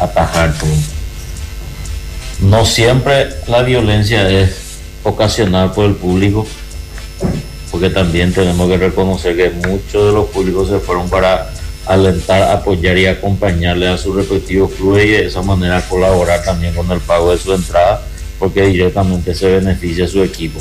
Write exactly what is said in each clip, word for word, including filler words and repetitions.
atajar todo. No siempre la violencia es ocasionada por el público, porque también tenemos que reconocer que muchos de los públicos se fueron para alentar, apoyar y acompañarle a sus respectivos clubes y de esa manera colaborar también con el pago de su entrada, porque directamente se beneficia a su equipo.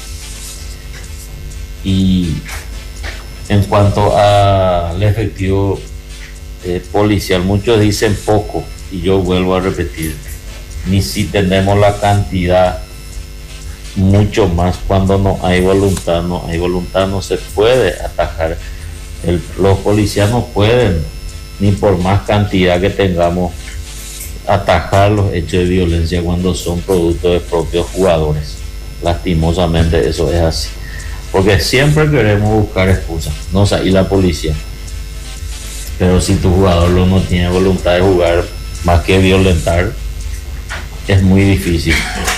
Y en cuanto al efectivo eh, policial, muchos dicen poco, y yo vuelvo a repetir, ni si tenemos la cantidad, mucho más cuando no hay voluntad. No hay voluntad, no se puede atajar. El, los policías no pueden, ni por más cantidad que tengamos, atajar los hechos de violencia cuando son producto de propios jugadores. Lastimosamente eso es así, porque siempre queremos buscar excusas, no, o sea, y la policía, pero si tu jugador no tiene voluntad de jugar más que violentar, es muy difícil.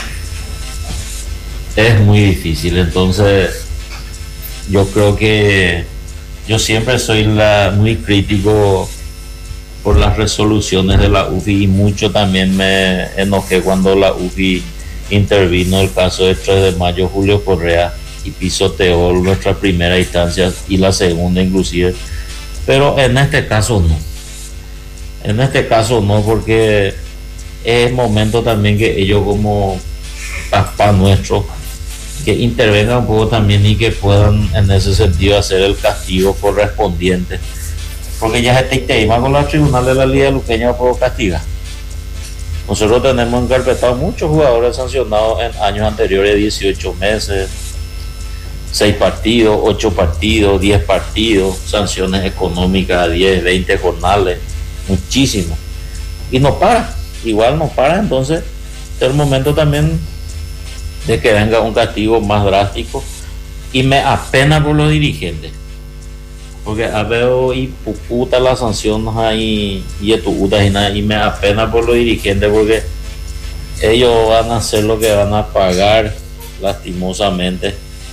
Es muy difícil. Entonces yo creo que yo siempre soy la, muy crítico por las resoluciones de la U F I, y mucho también me enojé cuando la U F I intervino el caso de tres de mayo, Julio Correa, y pisoteó nuestra primera instancia y la segunda inclusive, pero en este caso no. En este caso no, porque es momento también que ellos, como papá nuestro, que intervengan un poco también y que puedan en ese sentido hacer el castigo correspondiente, porque ya este tema con la tribunal de la Liga Luqueña no puedo castigar. Nosotros tenemos encarpetados muchos jugadores sancionados en años anteriores, dieciocho meses, seis partidos, ocho partidos, diez partidos, sanciones económicas, diez, veinte jornales, muchísimo, y no para, igual no para. Entonces es el momento también de que venga un castigo más drástico, y me apena por los dirigentes, porque a veo y puta las sanciones ahí y estuutas y nada, y me apena por los dirigentes, porque ellos van a hacer lo que van a pagar lastimosamente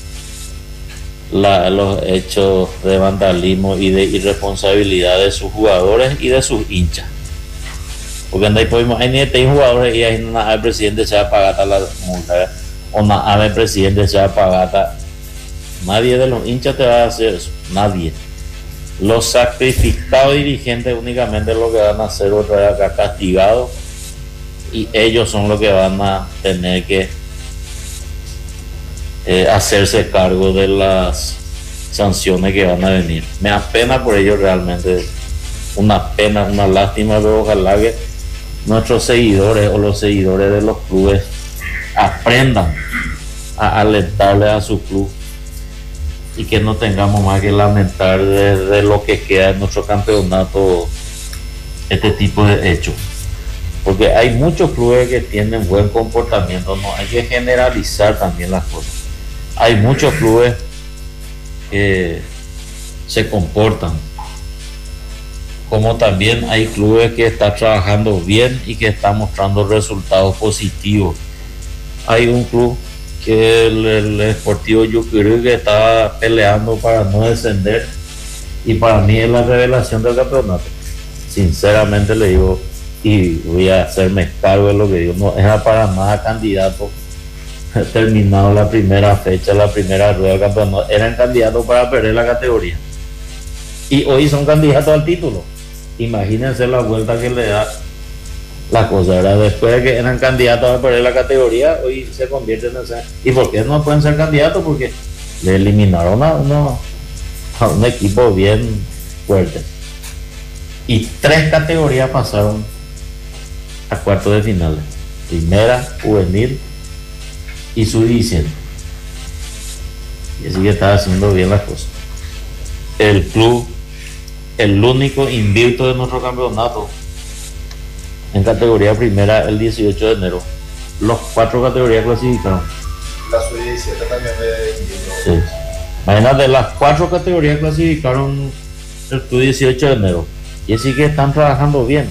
la, los hechos de vandalismo y de irresponsabilidad de sus jugadores y de sus hinchas. Porque ahí podemos, hay ni hay jugadores y ahí no, el presidente se va a pagar la multa, o no, el presidente se va a pagar. Nadie de los hinchas te va a hacer eso, nadie. Los sacrificados dirigentes únicamente lo que van a hacer otra vez acá castigados, y ellos son los que van a tener que eh, hacerse cargo de las sanciones que van a venir. Me apena por ellos realmente, una pena, una lástima, pero ojalá que nuestros seguidores o los seguidores de los clubes aprendan a alentarle a su club, y que no tengamos más que lamentar de, de lo que queda en nuestro campeonato este tipo de hechos, porque hay muchos clubes que tienen buen comportamiento. No hay que generalizar también las cosas. Hay muchos clubes que se comportan, como también hay clubes que están trabajando bien y que están mostrando resultados positivos. Hay un club que el, el Sportivo Yucurú, que está peleando para no descender, y para mí es la revelación del campeonato. Sinceramente le digo, y voy a hacerme cargo de lo que digo, no era para nada candidato. Terminado la primera fecha, la primera rueda del campeonato, eran candidatos para perder la categoría, y hoy son candidatos al título. Imagínense la vuelta que le da la cosa, ¿verdad? Después de que eran candidatos a perder la categoría, hoy se convierten en ser. ¿Y por qué no pueden ser candidatos? Porque le eliminaron a, uno, a un equipo bien fuerte, y tres categorías pasaron a cuartos de finales: primera, juvenil y sub diecisiete. Y así que está haciendo bien las cosas el club, el único invicto de nuestro campeonato en categoría primera el dieciocho de enero. Los cuatro categorías clasificaron. La sub diecisiete también me sí. Imagínate, las cuatro categorías clasificaron el club dieciocho de enero, y así que están trabajando bien.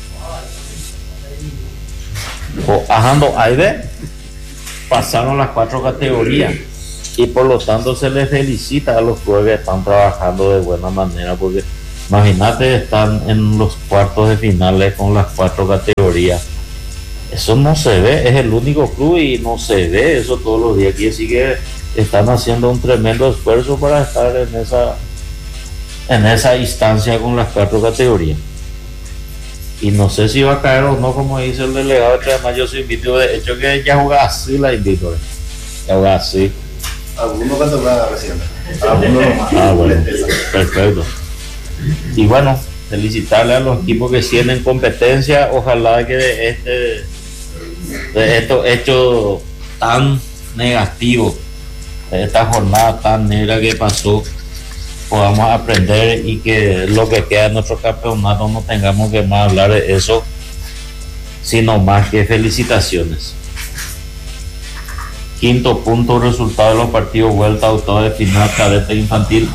O ajando Aide pasaron las cuatro categorías, y por lo tanto se les felicita a los clubes que están trabajando de buena manera, porque Imagínate, están en los cuartos de finales con las cuatro categorías. Eso no se ve, es el único club y no se ve eso todos los días. Quiere decir que están haciendo un tremendo esfuerzo para estar en esa, en esa instancia con las cuatro categorías. Y no sé si va a caer o no, como dice el delegado, que además yo soy invito, de hecho que ya juega así la invito, ¿eh? Ya juega así. Algunos categorías recién. Algunos nomás. Ah, bueno, perfecto. Y bueno, felicitarle a los equipos que tienen competencia. Ojalá que de este de estos hechos tan negativos, de esta jornada tan negra que pasó, podamos aprender y que lo que queda de nuestro campeonato no tengamos que más hablar de eso, sino más que felicitaciones. Quinto punto, resultado de los partidos vuelta, octavo de final, cadete infantil.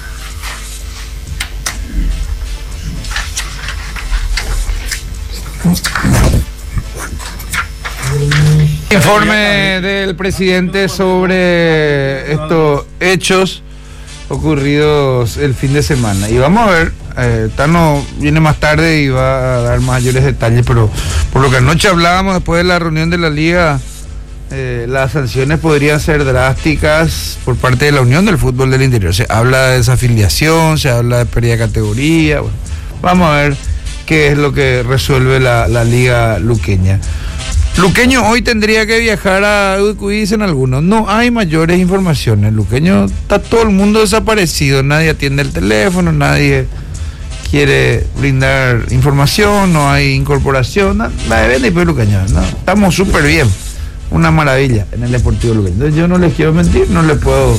Informe del presidente sobre estos hechos ocurridos el fin de semana. Y vamos a ver, eh, Tano viene más tarde y va a dar mayores detalles, pero por lo que anoche hablábamos después de la reunión de la liga, eh, las sanciones podrían ser drásticas por parte de la Unión del Fútbol del Interior. Se habla de desafiliación, se habla de pérdida de categoría. Bueno, vamos a ver qué es lo que resuelve la, la liga luqueña. Luqueño hoy tendría que viajar a Ucuy, dicen algunos. No hay mayores informaciones. Luqueño está todo el mundo desaparecido. Nadie atiende el teléfono, nadie quiere brindar información, no hay incorporación. Nada de vende y Luqueño. No, estamos súper bien. Una maravilla en el Deportivo Luqueño. Entonces yo no les quiero mentir, no les puedo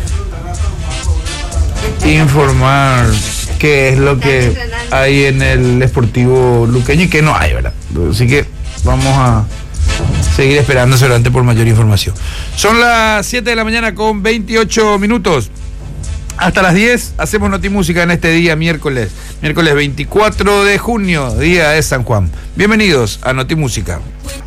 informar qué es lo que hay en el Deportivo Luqueño y qué no hay, ¿verdad? Así que vamos a seguir esperando seguramente por mayor información. Son las siete de la mañana con veintiocho minutos. Hasta las diez hacemos Notimúsica en este día miércoles, miércoles veinticuatro de junio, día de San Juan. Bienvenidos a Notimúsica.